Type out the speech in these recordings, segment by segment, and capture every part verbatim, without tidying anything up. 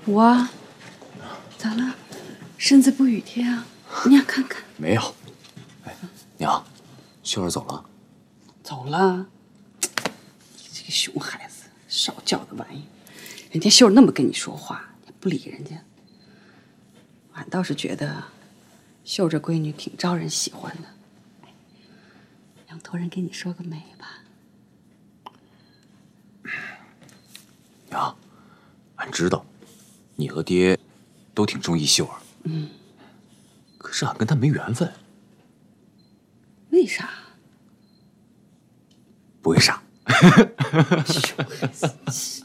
我咋了？身子不语贴啊？娘看看。 没有。哎，娘，秀儿走了。 走了。你这个熊孩子，少教的玩意。人家秀儿那么跟你说话，你不理人家。俺倒是觉得，秀儿这闺女挺招人喜欢的。让托人给你说个媒吧。 娘，俺知道，你和爹都挺中意秀儿。 嗯。 可是俺跟她没缘分。 为啥？ 不为啥。 熊孩子。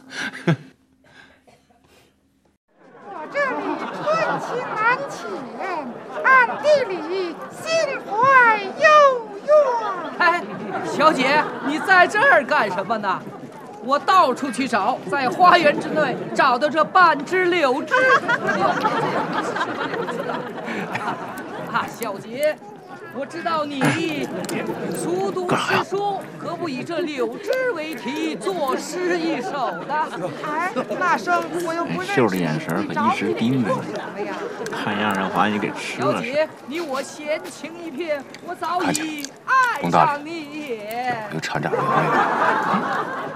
我这里春情难遣，暗地里心怀幽怨。 哎，小姐，你在这儿干什么呢？我到处去找，在花园之内找到这半枝柳枝。啊，小姐，我知道你熟读诗书，可不以这柳枝为题作诗一首的？ 哎，那声我又不认识。 秀儿的眼神可一直盯着你，看样让把你给吃了。 小姐，你我闲情一片，我早已爱上你也。 又掺杂恋爱。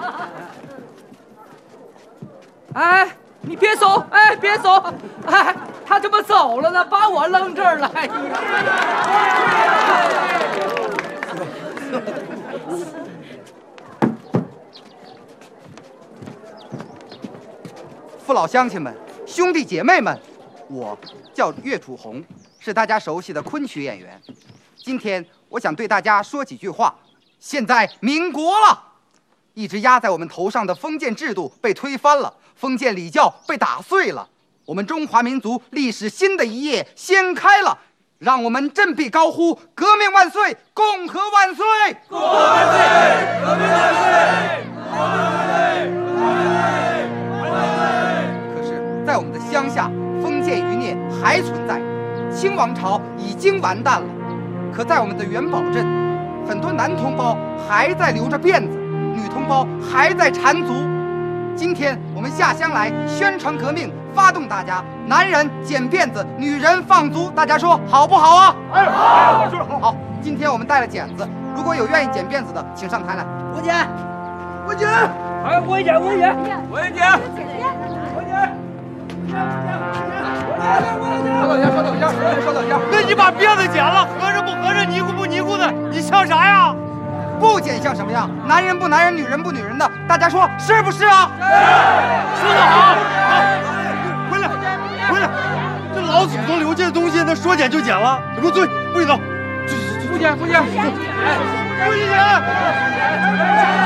哎，你别走！哎，别走！哎，他怎么走了呢？把我扔这儿来！ 父老乡亲们、兄弟姐妹们，我叫岳楚红，是大家熟悉的昆曲演员。今天我想对大家说几句话。现在民国了，一直压在我们头上的封建制度被推翻了。封建礼教被打碎了，我们中华民族历史新的一页掀开了，让我们振臂高呼：革命万岁，共和万岁！共和万岁！革命万岁！共和万岁！万岁！可是，在我们的乡下，封建余孽还存在，清王朝已经完蛋了。可在我们的元宝镇，很多男同胞还在留着辫子，女同胞还在缠足。今天我们下乡来宣传革命，发动大家，男人剪辫子，女人放足，大家说好不好啊？哎，好，就是好。好，今天我们带了剪子，如果有愿意剪辫子的，请上台来。 我剪，我剪，哎，我也剪，我也剪，我也剪，我剪。 稍等一下，稍等一下，稍等一下。 那你把辫子剪了，合着不合着，尼姑不尼姑的，你像啥呀？ 不剪像什么样？男人不男人，女人不女人的，大家说是不是啊？ 是。说得好，好，回来，回来。这老祖宗留下的东西，那说剪就剪了，你给我坐，不许走。 不剪，不剪， 不许剪。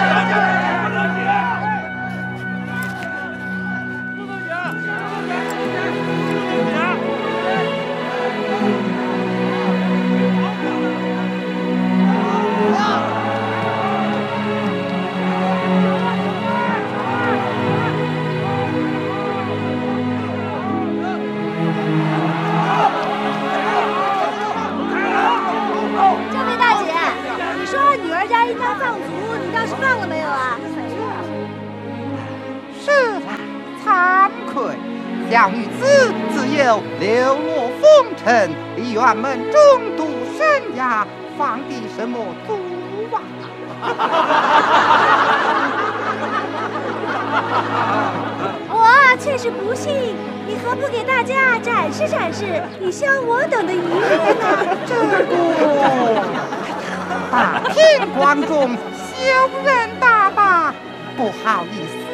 两女子自幼流落风尘，离院门中度生涯，放的什么足啊？ 我却是不信，你何不给大家展示展示你像我等的一面呢？ 这个大庭广众，羞人大大，不好意思。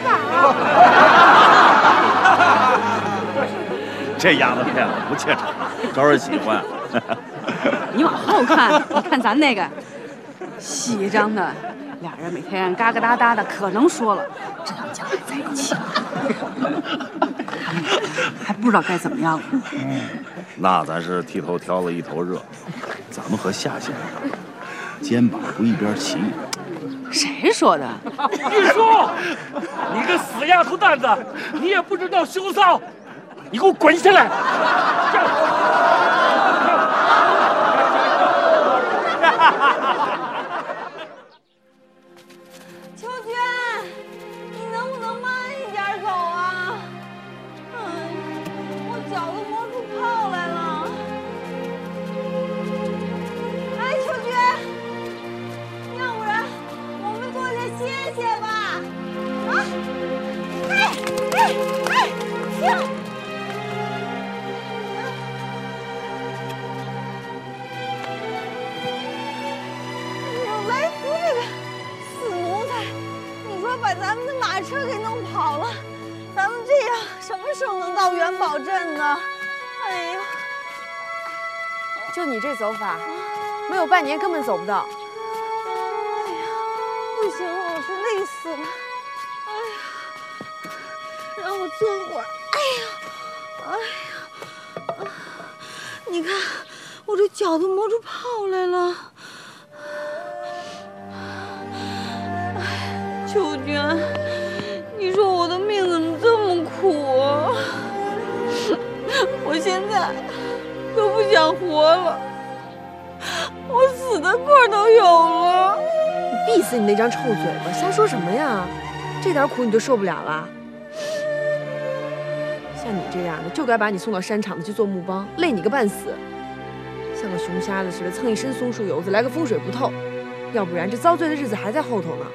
这丫头片子不怯场，招人喜欢。 你往后看，你看咱那个细一张的，俩人每天嘎嘎哒哒的，可能说了，这要将来在一起了，他们还不知道该怎么样了。 嗯，那咱是剃头挑了一头热，咱们和夏先生肩膀不一边齐。 谁说的？ 玉叔，你个死丫头蛋子，你也不知道羞臊，你给我滚下来！ 秋娟，你能不能慢一点走啊？ 用跑了，咱们这样什么时候能到元宝镇呢？哎呀， 就你这走法，没有半年根本走不到。 哎呀，不行了，我是累死了。哎呀，让我坐会儿。哎呀，哎呀，你看我这脚都磨出泡来了。哎，秋娟，你说我的命怎么这么苦啊？我现在都不想活了，我死的份儿都有了。 你闭死你那张臭嘴巴！瞎说什么呀？这点苦你就受不了了？像你这样的，就该把你送到山场子去做木帮，累你个半死，像个熊瞎子似的蹭一身松树油子，来个风水不透。要不然这遭罪的日子还在后头呢。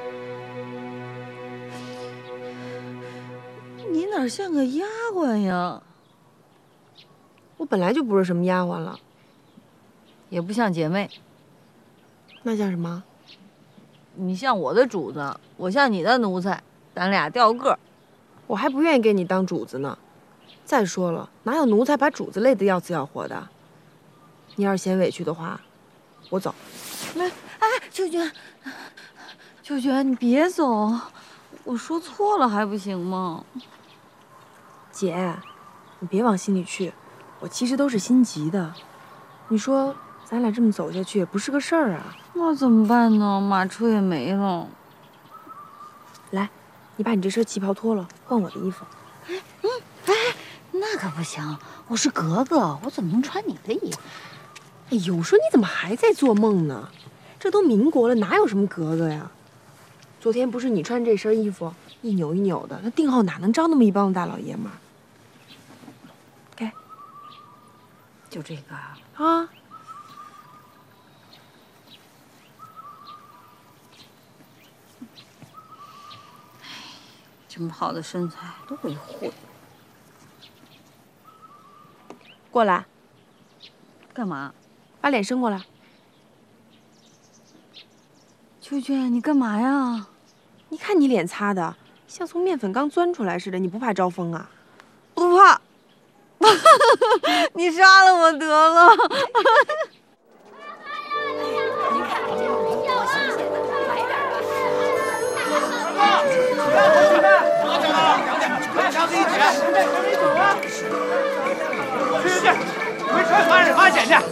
你哪像个丫鬟呀？ 我本来就不是什么丫鬟了， 也不像姐妹。 那像什么？ 你像我的主子，我像你的奴才，咱俩掉个儿。 我还不愿意给你当主子呢。再说了，哪有奴才把主子累得要死要活的？你要是嫌委屈的话，我走。 没，哎，秋娟，秋娟，你别走，我说错了还不行吗？ 姐，你别往心里去，我其实都是心急的。你说咱俩这么走下去也不是个事儿啊。 那怎么办呢？马车也没了。 来，你把你这身旗袍脱了，换我的衣服。 哎，嗯，哎，那可不行，我是格格，我怎么能穿你的衣服？ 哎呦，我说你怎么还在做梦呢？这都民国了，哪有什么格格呀？昨天不是你穿这身衣服一扭一扭的，那定后哪能招那么一帮子大老爷们儿？给， 就这个啊？ 啊。 这么好的身材都会毁。 过来。 干嘛？ 把脸伸过来。 秋娟，你干嘛呀？ 你看你脸擦的，像从面粉刚钻出来似的，你不怕招风啊？ 不怕。你杀了我得了。 强子一举，没走啊！去去去，回传法人发现去。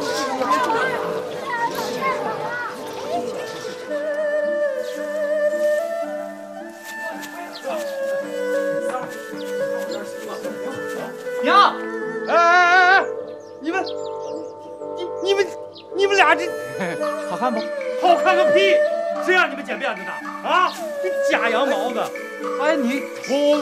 娘，哎哎哎，你们，你你们你们俩这好看不？好看个屁！谁让你们剪辫子的啊？这假羊毛的！哎，你头